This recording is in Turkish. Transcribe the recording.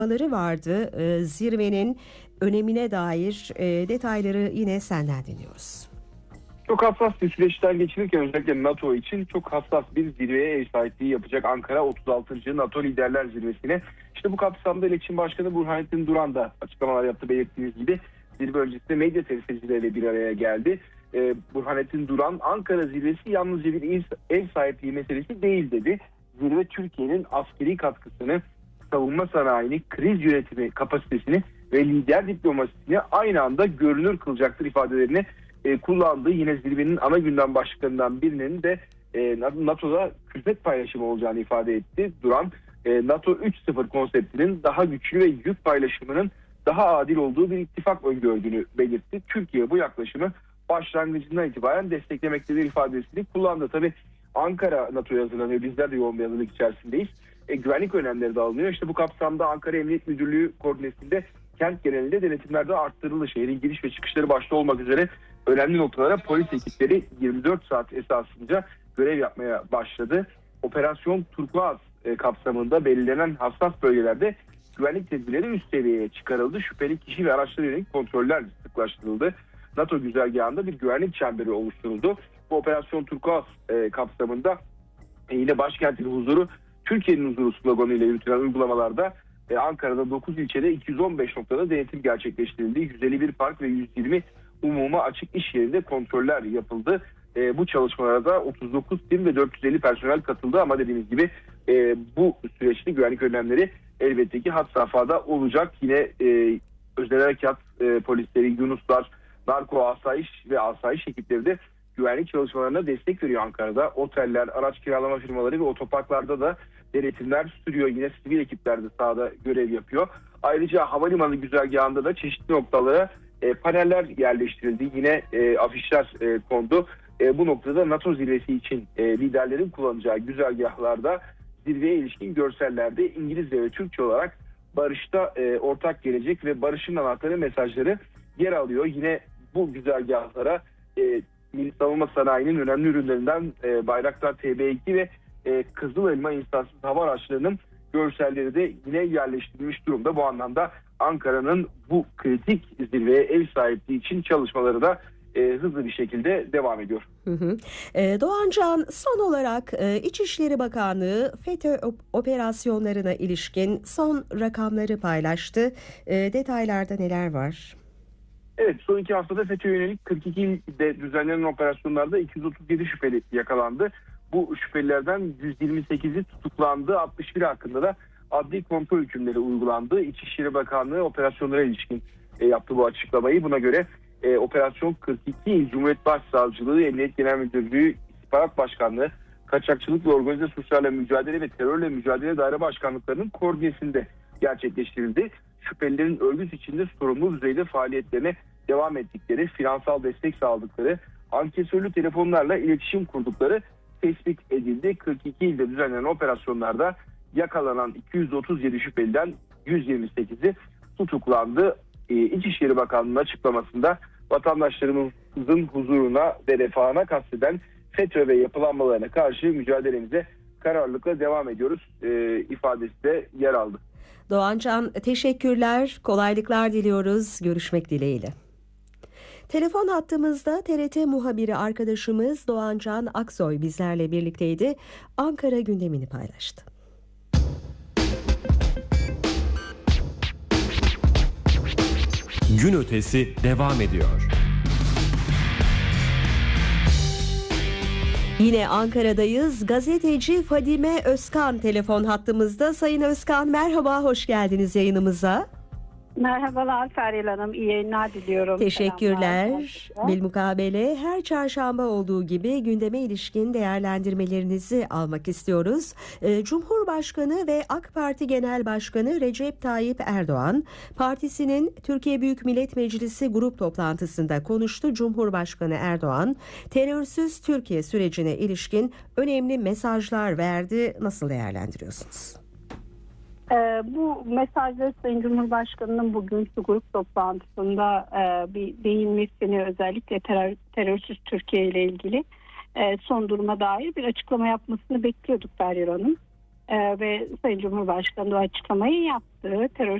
vardı. Zirvenin önemine dair detayları yine senden dinliyoruz. Çok hassas bir süreçten geçirirken özellikle NATO için çok hassas bir zirveye ev sahipliği yapacak Ankara 36. NATO Liderler Zirvesi'ne. İşte bu kapsamda İletişim Başkanı Burhanettin Duran da açıklamalar yaptı, belirttiğiniz gibi. Zirve öncesinde medya temsilcileriyle bir araya geldi. Burhanettin Duran, Ankara zirvesi yalnızca bir ev sahipliği meselesi değil dedi. Zirve Türkiye'nin askeri katkısını, savunma sanayini, kriz yönetimi kapasitesini ve lider diplomasisini aynı anda görünür kılacaktır ifadelerini kullandığı, yine zirvenin ana gündem başlıklarından birinin de NATO'da külfet paylaşımı olacağını ifade etti. Duran, NATO 3.0 konseptinin daha güçlü ve yük paylaşımının daha adil olduğu bir ittifak öngördüğünü belirtti. Türkiye bu yaklaşımı başlangıcından itibaren desteklemektedir ifadesini kullandı. Tabii Ankara NATO'ya hazırlanıyor. Bizler de yoğun bir hazırlık içerisindeyiz. Güvenlik önlemleri de alınıyor. İşte bu kapsamda Ankara Emniyet Müdürlüğü koordinesinde kent genelinde denetimlerde arttırıldı. Şehrin giriş ve çıkışları başta olmak üzere önemli noktalara polis ekipleri 24 saat esasınca görev yapmaya başladı. Operasyon Turkuaz kapsamında belirlenen hassas bölgelerde güvenlik tedbirleri üst seviyeye çıkarıldı. Şüpheli kişi ve araçlara yönelik kontroller sıklaştırıldı. NATO güzergahında bir güvenlik çemberi oluşturuldu. Bu Operasyon Turkuaz kapsamında yine başkentin huzuru, Türkiye'nin huzuru sloganıyla yürütülen uygulamalarda Ankara'da 9 ilçede 215 noktada denetim gerçekleştirildi. 151 park ve 120 umuma açık iş yerinde kontroller yapıldı. Bu çalışmalarda 39 tim ve 450 personel katıldı ama dediğimiz gibi bu süreçte güvenlik önlemleri elbette ki had safhada olacak. Yine özel harekat polisleri, Yunuslar, narko asayiş ve asayiş ekipleri de güvenlik çalışmalarına destek veriyor Ankara'da. Oteller, araç kiralama firmaları ve otoparklarda da denetimler sürüyor. Yine sivil ekipler de sahada görev yapıyor. Ayrıca havalimanı güzergahında da çeşitli noktalara paneller yerleştirildi. Yine afişler kondu. Bu noktada NATO zirvesi için liderlerin kullanacağı güzergahlarda zirveye ilişkin görsellerde İngilizce ve Türkçe olarak barışta ortak gelecek ve barışın anahtarı mesajları yer alıyor. Yine bu güzergahlara Milli Savunma Sanayi'nin önemli ürünlerinden Bayraktar TB2 ve Kızıl Elma insansız hava araçlarının görselleri de yine yerleştirilmiş durumda. Bu anlamda Ankara'nın bu kritik zirveye ev sahipliği için çalışmaları da hızlı bir şekilde devam ediyor. Doğancan, son olarak İçişleri Bakanlığı FETÖ operasyonlarına ilişkin son rakamları paylaştı. Detaylarda neler var? Evet, son 2 haftada FETÖ'ye yönelik 42 ilde düzenlenen operasyonlarda 237 şüpheli yakalandı. Bu şüphelilerden 128'i tutuklandı, 61 hakkında da adli kontrol hükümleri uygulandı. İçişleri Bakanlığı operasyonlara ilişkin yaptı bu açıklamayı. Buna göre Operasyon 42 İl Cumhuriyet Başsavcılığı, Emniyet Genel Müdürlüğü, İstihbarat Başkanlığı, Kaçakçılık ve Organize Suçlarla Mücadele ve Terörle Mücadele Daire Başkanlıklarının koordinesinde gerçekleştirildi. Şüphelilerin örgüt içinde sorumlu düzeyde faaliyetlerine devam ettikleri, finansal destek sağladıkları, ankesörlü telefonlarla iletişim kurdukları tespit edildi. 42 ilde düzenlenen operasyonlarda yakalanan 237 şüpheliden 128'i tutuklandı. İçişleri Bakanlığı'nın açıklamasında vatandaşlarımızın huzuruna ve refahına kasteden FETÖ ve yapılanmalarına karşı mücadelemize kararlılıkla devam ediyoruz ifadesi de yer aldı. Doğancan, teşekkürler, kolaylıklar diliyoruz. Görüşmek dileğiyle. Telefon hattımızda TRT muhabiri arkadaşımız Doğancan Aksoy bizlerle birlikteydi. Ankara gündemini paylaştı. Gün ötesi devam ediyor. Yine Ankara'dayız. Gazeteci Fadime Özkan telefon hattımızda. Sayın Özkan, merhaba, hoş geldiniz yayınımıza. Merhabalar Feryal Hanım, iyi yayınlar diliyorum. Teşekkürler. Bilmukabele her çarşamba olduğu gibi gündeme ilişkin değerlendirmelerinizi almak istiyoruz. Cumhurbaşkanı ve AK Parti Genel Başkanı Recep Tayyip Erdoğan, partisinin Türkiye Büyük Millet Meclisi grup toplantısında konuştu. Cumhurbaşkanı Erdoğan, terörsüz Türkiye sürecine ilişkin önemli mesajlar verdi. Nasıl değerlendiriyorsunuz? Bu mesajları Sayın Cumhurbaşkanı'nın bugünkü grup toplantısında bir değinmesini, özellikle terörsüz Türkiye ile ilgili son duruma dair bir açıklama yapmasını bekliyorduk Feryal Hanım. Ve Sayın Cumhurbaşkanı da açıklamayı yaptı. Terör